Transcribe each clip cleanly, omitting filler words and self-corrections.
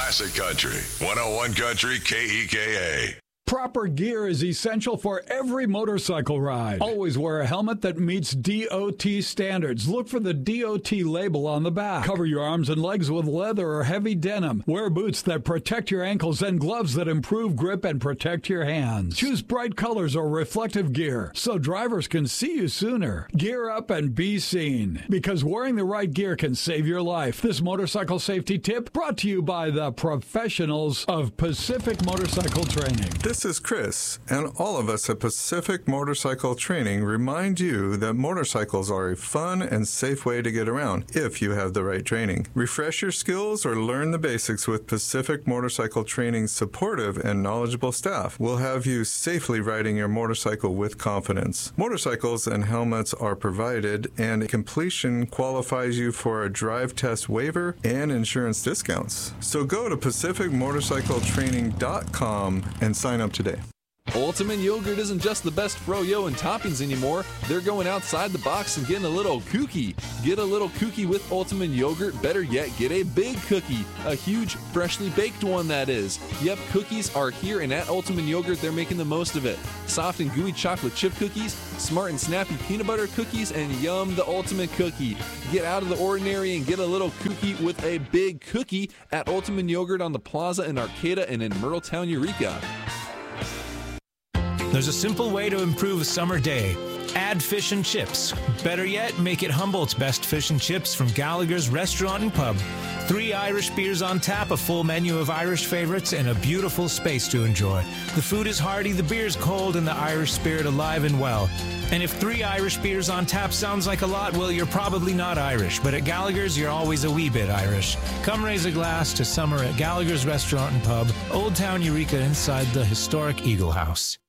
Classic Country, 101 Country KEKA. Proper gear is essential for every motorcycle ride. Always wear a helmet that meets DOT standards. Look for the DOT label on the back. Cover your arms and legs with leather or heavy denim. Wear boots that protect your ankles and gloves that improve grip and protect your hands. Choose bright colors or reflective gear so drivers can see you sooner. Gear up and be seen, because wearing the right gear can save your life. This motorcycle safety tip brought to you by the professionals of Pacific Motorcycle Training. This is Chris, and all of us at Pacific Motorcycle Training remind you that motorcycles are a fun and safe way to get around if you have the right training. Refresh your skills or learn the basics with Pacific Motorcycle Training's supportive and knowledgeable staff. We'll have you safely riding your motorcycle with confidence. Motorcycles and helmets are provided, and completion qualifies you for a drive test waiver and insurance discounts. So go to PacificMotorcycleTraining.com and sign up today. Ultimate Yogurt isn't just the best froyo and toppings anymore. They're going outside the box and getting a little kooky. Get a little kooky with Ultimate Yogurt. Better yet, get a big cookie. A huge, freshly baked one, that is. Yep, cookies are here, and at Ultimate Yogurt, they're making the most of it. Soft and gooey chocolate chip cookies, smart and snappy peanut butter cookies, and yum, the ultimate cookie. Get out of the ordinary and get a little kooky with a big cookie at Ultimate Yogurt on the Plaza in Arcata and in Myrtletown, Eureka. There's a simple way to improve a summer day. Add fish and chips. Better yet, make it Humboldt's best fish and chips from Gallagher's Restaurant and Pub. 3 Irish beers on tap, a full menu of Irish favorites, and a beautiful space to enjoy. The food is hearty, the beer's cold, and the Irish spirit alive and well. And if 3 Irish beers on tap sounds like a lot, well, you're probably not Irish. But at Gallagher's, you're always a wee bit Irish. Come raise a glass to summer at Gallagher's Restaurant and Pub, Old Town Eureka, inside the historic Eagle House.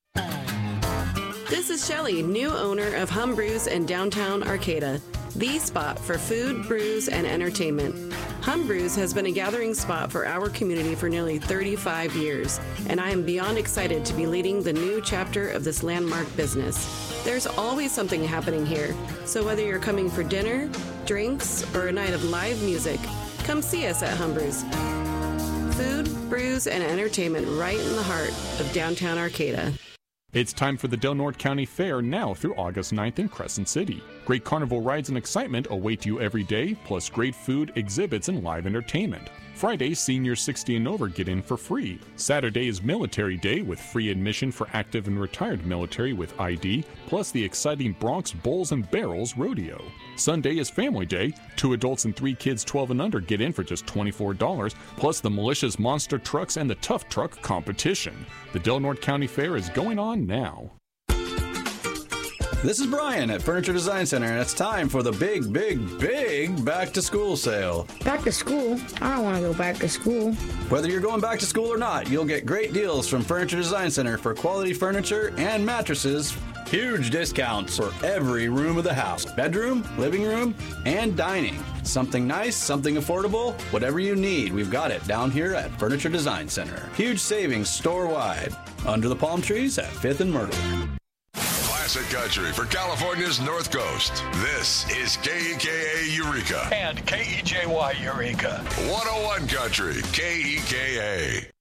This is Shelley, new owner of Hum Brews in downtown Arcata, the spot for food, brews, and entertainment. Hum Brews has been a gathering spot for our community for nearly 35 years, and I am beyond excited to be leading the new chapter of this landmark business. There's always something happening here, so whether you're coming for dinner, drinks, or a night of live music, come see us at Hum Brews. Food, brews, and entertainment right in the heart of downtown Arcata. It's time for the Del Norte County Fair now through August 9th in Crescent City. Great carnival rides and excitement await you every day, plus great food, exhibits, and live entertainment. Friday, seniors 60 and over get in for free. Saturday is Military Day with free admission for active and retired military with ID, plus the exciting Bronx Bulls and Barrels Rodeo. Sunday is Family Day. 2 adults and 3 kids 12 and under get in for just $24, plus the Malicious Monster Trucks and the Tough Truck competition. The Del Norte County Fair is going on now. This is Brian at Furniture Design Center, and it's time for the big back-to-school sale. Back to school? I don't want to go back to school. Whether you're going back to school or not, you'll get great deals from Furniture Design Center for quality furniture and mattresses. Huge discounts for every room of the house. Bedroom, living room, and dining. Something nice, something affordable, whatever you need, we've got it down here at Furniture Design Center. Huge savings store-wide. Under the palm trees at 5th and Myrtle. Classic Country for California's North Coast. This is KEKA Eureka. And KEJY Eureka. 101 Country, KEKA.